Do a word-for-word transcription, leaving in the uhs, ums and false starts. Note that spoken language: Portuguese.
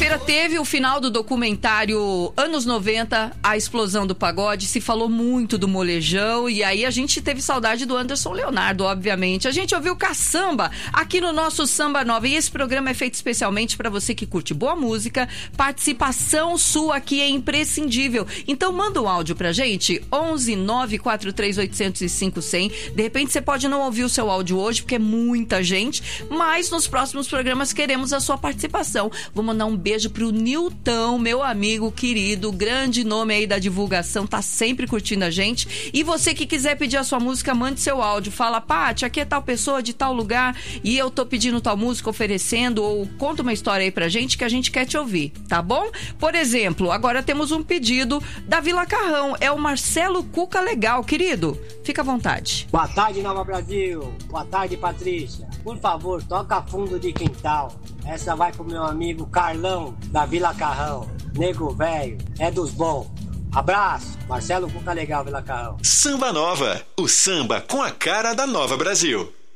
Segunda-feira teve o final do documentário Anos noventa, a explosão do pagode. Se falou muito do molejão e aí a gente teve saudade do Anderson Leonardo, obviamente. A gente ouviu caçamba aqui no nosso Samba Nova e esse programa é feito especialmente para você que curte boa música. Participação sua aqui é imprescindível. Então manda um áudio pra gente, onze nove quatro três oito zero cinco zero zero. De repente você pode não ouvir o seu áudio hoje porque é muita gente, mas nos próximos programas queremos a sua participação. Vou mandar um beijo pro Nilton, meu amigo querido, grande nome aí da divulgação, tá sempre curtindo a gente. E você que quiser pedir a sua música, mande seu áudio. Fala, Paty, aqui é tal pessoa de tal lugar e eu tô pedindo tal música, oferecendo, ou conta uma história aí pra gente que a gente quer te ouvir, tá bom? Por exemplo, agora temos um pedido da Vila Carrão, é o Marcelo Cuca Legal, querido. Fica à vontade. Boa tarde, Nova Brasil. Boa tarde, Patrícia. Por favor, toca Fundo de Quintal. Essa vai pro meu amigo Carlão, da Vila Carrão. Nego velho, é dos bons. Abraço, Marcelo Cuca Legal, Vila Carrão. Samba Nova, o samba com a cara da Nova Brasil.